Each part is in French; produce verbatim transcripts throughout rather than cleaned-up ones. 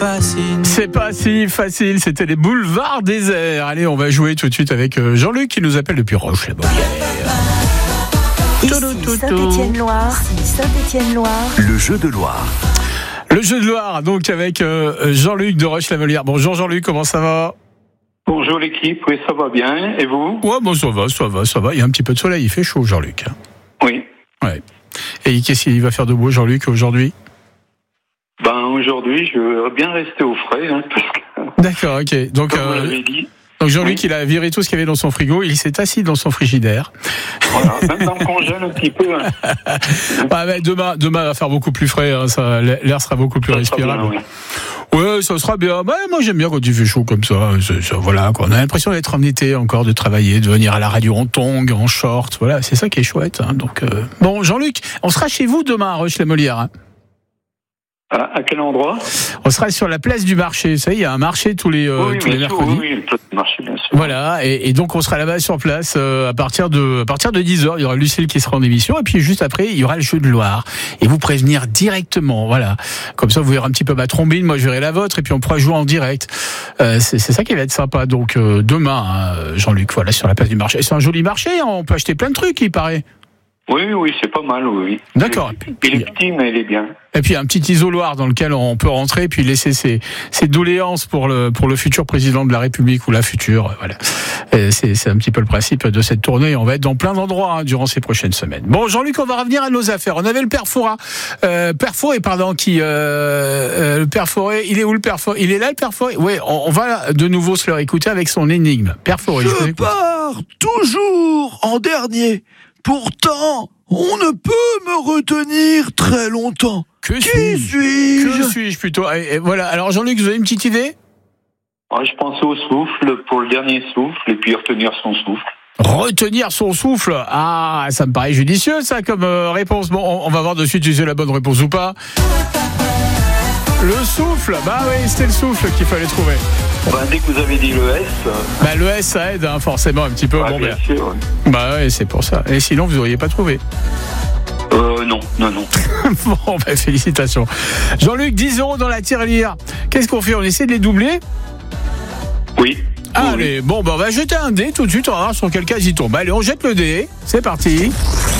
pas si... C'est pas si facile, c'était les boulevards déserts. Allez, on va jouer tout de suite avec Jean-Luc qui nous appelle depuis Roche-la-Beaulière. Ici Saint-Étienne-Loire, Saint-Étienne-Loire. Le jeu de Loire. Le jeu de Loire, donc avec euh, Jean-Luc de Roche-la-Beaulière. Bonjour Jean-Luc, comment ça va ? Bonjour l'équipe, oui ça va bien, et vous ? Ouais, bon ça va, ça va, ça va. Il y a un petit peu de soleil, il fait chaud Jean-Luc. Oui. Ouais. Et qu'est-ce qu'il va faire de beau Jean-Luc aujourd'hui ? Ben aujourd'hui, je veux bien rester au frais, hein, parce que... D'accord, ok. Donc, comme euh, vous l'avez dit. donc Jean-Luc, Oui. il a viré tout ce qu'il y avait dans son frigo, il s'est assis dans son frigidaire. Voilà, même dans le congèle un petit peu. Hein. Ah, mais demain, demain va faire beaucoup plus frais, hein, ça, l'air sera beaucoup plus Ça respirable. sera bien, oui. Ouais, ça sera bien. Bah, moi, j'aime bien quand il fait chaud comme ça. C'est, ça voilà, quoi. On a l'impression d'être en été encore, de travailler, de venir à la radio en tongs, en short. Voilà, c'est ça qui est chouette. Hein. Donc, euh... bon, Jean-Luc, on sera chez vous demain à Roche-la-Beaulière. Hein. À, à quel endroit ? On sera sur la place du marché. Vous savez, il y a un marché tous les, euh, Oui, tous les bien sûr, mercredis. oui, oui, le place du marché, bien sûr. Voilà, et, et donc on sera là-bas sur place euh, à partir de à partir de dix heures. Il y aura Lucille qui sera en émission, et puis juste après il y aura le jeu de Loire. Et vous prévenir directement, voilà. Comme ça vous verrez un petit peu ma trombine, moi je verrai la vôtre, et puis on pourra jouer en direct. Euh, c'est, c'est ça qui va être sympa. Donc euh, demain, hein, Jean-Luc, voilà, sur la place du marché. C'est un joli marché, on peut acheter plein de trucs, il paraît. Oui, oui, c'est pas mal, oui. D'accord. Il est petit, mais il est bien. Et puis un petit isoloir dans lequel on peut rentrer, puis laisser ses, ses doléances pour le pour le futur président de la République ou la future. Voilà, et c'est c'est un petit peu le principe de cette tournée. On va être dans plein d'endroits hein, durant ces prochaines semaines. Bon, Jean-Luc, on va revenir à nos affaires. On avait le père Fouras, euh, père Forêt, pardon, qui euh, euh, le père Forêt. Il est où le père Forêt ? Il est là, le père Forêt ? Oui, on, on va de nouveau se le réécouter avec son énigme. Père Forêt, je, Je je pars toujours en dernier. Pourtant, on ne peut me retenir très longtemps. Que Qui suis-je suis-je Que suis-je plutôt ? Et, et voilà. Alors Jean-Luc, vous avez une petite idée ? Ouais, je pensais au souffle, pour le dernier souffle, et puis retenir son souffle. Retenir son souffle. Ah, ça me paraît judicieux, ça, comme euh, réponse. Bon, on, on va voir de suite si c'est la bonne réponse ou pas. Le souffle, bah oui, c'était le souffle qu'il fallait trouver. Ben, dès que vous avez dit le S... Euh... Bah le S, ça aide, hein, forcément, un petit peu. Ouais, bon, bien ben, sûr, ouais. bah ouais, c'est pour ça. Et sinon, vous n'auriez pas trouvé. Euh, non, non, non. Bon, bah félicitations. Jean-Luc, dix euros dans la tirelire. Qu'est-ce qu'on fait ? On essaie de les doubler ? Oui. Ah, oui, allez, oui. bon, bah on va jeter un dé tout de suite, on va voir sur quel cas il tombe. Allez, on jette le dé, c'est parti.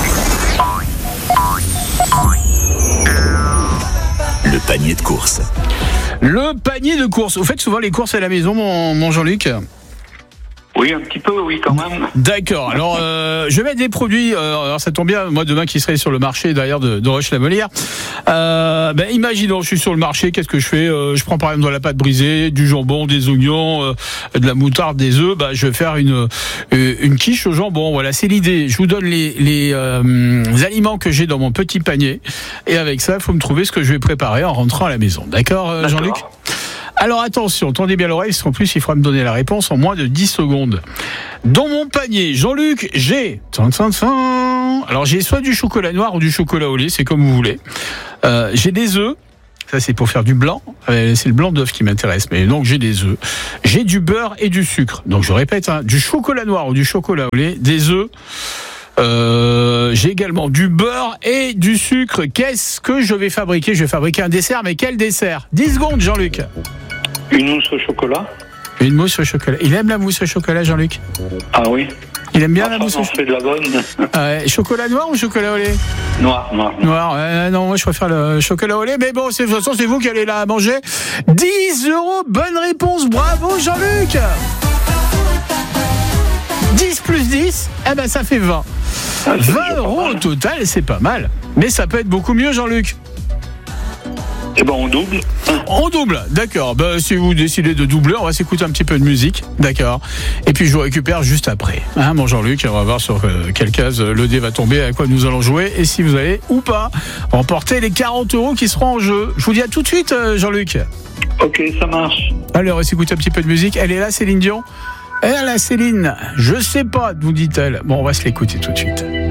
Le panier de course. Le panier de courses. Vous faites souvent les courses à la maison, mon, mon Jean-Luc ? Oui, un petit peu, oui, quand même. D'accord. Alors, euh, je vais mettre des produits. Euh, alors, ça tombe bien. Moi, demain, qui serai sur le marché d'ailleurs de, de Roche-la-Beaulière. Euh, ben, imaginons, je suis sur le marché. Qu'est-ce que je fais ? euh, Je prends par exemple de la pâte brisée, du jambon, des oignons, euh, de la moutarde, des œufs. Ben, je vais faire une euh, une quiche au jambon. Voilà, c'est l'idée. Je vous donne les les, euh, les aliments que j'ai dans mon petit panier. Et avec ça, il faut me trouver ce que je vais préparer en rentrant à la maison. D'accord, euh, D'accord. Jean-Luc ? Alors attention, tendez bien l'oreille, parce qu'en plus il faudra me donner la réponse en moins de dix secondes. Dans mon panier, Jean-Luc, j'ai... Alors j'ai soit du chocolat noir ou du chocolat au lait, c'est comme vous voulez. Euh, j'ai des œufs, ça c'est pour faire du blanc, euh, c'est le blanc d'œuf qui m'intéresse, mais donc j'ai des œufs. J'ai du beurre et du sucre, donc je répète, hein, du chocolat noir ou du chocolat au lait, des œufs. Euh, j'ai également du beurre et du sucre. Qu'est-ce que je vais fabriquer ? Je vais fabriquer un dessert, mais quel dessert ? dix secondes, Jean-Luc. Une mousse au chocolat ? Une mousse au chocolat. Il aime la mousse au chocolat, Jean-Luc ? Ah oui. Il aime bien Enfin, la mousse au on chocolat. fait de la bonne. Ah ouais. Chocolat noir ou chocolat au lait ? Noir, noir. Noir. Euh, non, moi je préfère le chocolat au lait, mais bon, c'est, de toute façon, c'est vous qui allez la manger. dix euros, bonne réponse, bravo Jean-Luc. dix plus dix, eh ben ça fait vingt. Ah, c'est vingt déjà euros pas mal. au total, c'est pas mal. Mais ça peut être beaucoup mieux, Jean-Luc. Eh ben, on double. On double, d'accord. Ben, si vous décidez de doubler, on va s'écouter un petit peu de musique, d'accord. Et puis je vous récupère juste après. Hein, mon Jean-Luc, on va voir sur euh, quelle case euh, le dé va tomber, à quoi nous allons jouer, et si vous allez ou pas remporter les quarante euros qui seront en jeu. Je vous dis à tout de suite, euh, Jean-Luc. Ok, ça marche. Allez, on va s'écouter un petit peu de musique. Elle est là, Céline Dion ? Elle est là, Céline. Je sais pas, nous dit-elle. Bon, on va se l'écouter tout de suite.